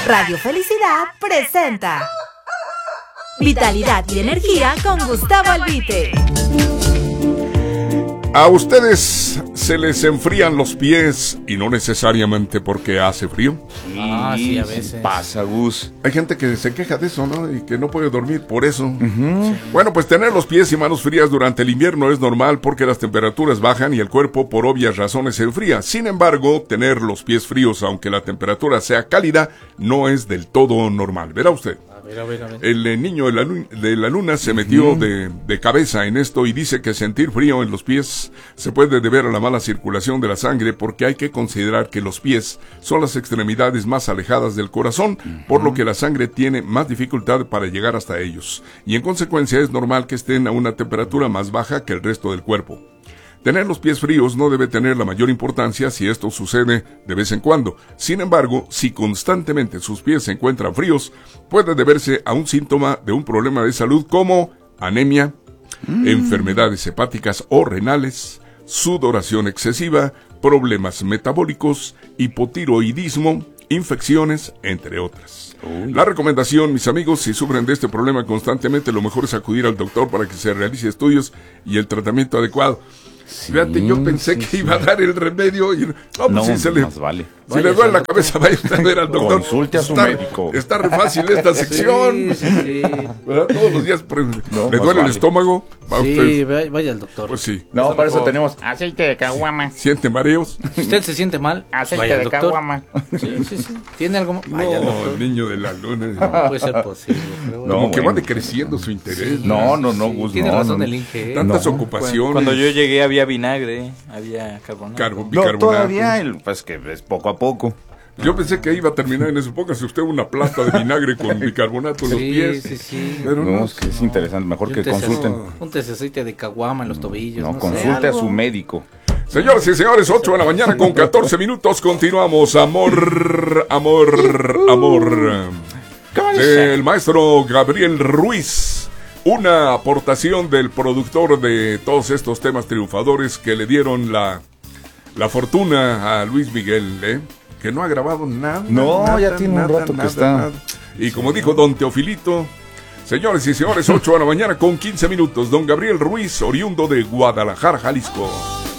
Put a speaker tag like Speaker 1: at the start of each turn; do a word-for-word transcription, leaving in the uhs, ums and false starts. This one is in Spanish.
Speaker 1: Radio Felicidad presenta Vitalidad y Energía con Gustavo Albite.
Speaker 2: A ustedes se les enfrían los pies y no necesariamente porque hace frío.
Speaker 3: Ah, sí, a veces
Speaker 4: pasa, Gus.
Speaker 2: Hay gente que se queja de eso, ¿no? Y que no puede dormir por eso. Uh-huh. Bueno, pues tener los pies y manos frías durante el invierno es normal porque las temperaturas bajan y el cuerpo por obvias razones se enfría. Sin embargo, tener los pies fríos aunque la temperatura sea cálida no es del todo normal. ¿Verá usted?
Speaker 3: A ver, a ver, a ver.
Speaker 2: El eh, niño de la, de la luna se metió uh-huh. de, de cabeza en esto y dice que sentir frío en los pies se puede deber a la mala circulación de la sangre porque hay que considerar que los pies son las extremidades más alejadas del corazón, uh-huh. por lo que la sangre tiene más dificultad para llegar hasta ellos y en consecuencia es normal que estén a una temperatura más baja que el resto del cuerpo. Tener los pies fríos no debe tener la mayor importancia si esto sucede de vez en cuando. Sin embargo, si constantemente sus pies se encuentran fríos, puede deberse a un síntoma de un problema de salud como anemia, mm. enfermedades hepáticas o renales, sudoración excesiva, problemas metabólicos, hipotiroidismo, infecciones, entre otras. Uy. La recomendación, mis amigos, si sufren de este problema constantemente, lo mejor es acudir al doctor para que se realice estudios y el tratamiento adecuado. Sí, Fíjate, yo pensé sí, que sí. iba a dar el remedio y no, pues
Speaker 4: no,
Speaker 2: sí se le,
Speaker 4: más vale.
Speaker 2: Si le duele la cabeza, vaya a ver al doctor.
Speaker 4: Consulte a su
Speaker 2: está,
Speaker 4: médico.
Speaker 2: Está re fácil esta sección.
Speaker 3: Sí, sí, sí.
Speaker 2: Todos los días pre,
Speaker 4: no,
Speaker 2: le duele
Speaker 4: vale.
Speaker 2: el estómago.
Speaker 3: Va sí, usted. Vaya al doctor.
Speaker 2: Pues sí.
Speaker 4: No, no para eso tenemos aceite de caguama.
Speaker 2: ¿Siente mareos?
Speaker 3: Si usted se siente mal,
Speaker 4: aceite
Speaker 3: vaya
Speaker 4: de
Speaker 3: al doctor.
Speaker 4: caguama.
Speaker 3: Sí, sí, sí. ¿Tiene algo más?
Speaker 2: Vaya no, el niño de la luna.
Speaker 3: No puede ser posible. Pero
Speaker 2: bueno. Como no, que bueno. va decreciendo su interés.
Speaker 4: No, no, no, Gus.
Speaker 3: Tiene
Speaker 4: no,
Speaker 3: razón
Speaker 4: no,
Speaker 3: el Inge.
Speaker 2: Tantas
Speaker 4: no.
Speaker 2: ocupaciones.
Speaker 5: Cuando yo llegué había vinagre, había carbonato.
Speaker 2: Carbo,
Speaker 4: no, todavía, el, pues que es poco a poco.
Speaker 2: Yo pensé que iba a terminar en eso. Póngase usted una plasta de vinagre con bicarbonato en los
Speaker 3: sí,
Speaker 2: pies.
Speaker 3: Sí, sí,
Speaker 2: Pero
Speaker 4: no,
Speaker 2: no,
Speaker 4: es que es interesante. Mejor que consulten.
Speaker 3: Póntese aceite de caguama en los tobillos.
Speaker 4: No,
Speaker 3: no
Speaker 4: consulte
Speaker 3: sé,
Speaker 4: a su médico.
Speaker 2: Señoras y señores, ocho de la mañana con catorce minutos. Continuamos. Amor, amor, amor. El maestro Gabriel Ruiz. Una aportación del productor de todos estos temas triunfadores que le dieron la, la fortuna a Luis Miguel, ¿eh? Que no ha grabado nada.
Speaker 4: No,
Speaker 2: nada,
Speaker 4: ya tiene
Speaker 2: nada,
Speaker 4: un rato
Speaker 2: nada,
Speaker 4: que está.
Speaker 2: Nada. Y como dijo don Teofilito, señores y señores, ocho de la mañana con quince minutos, don Gabriel Ruiz, oriundo de Guadalajara, Jalisco.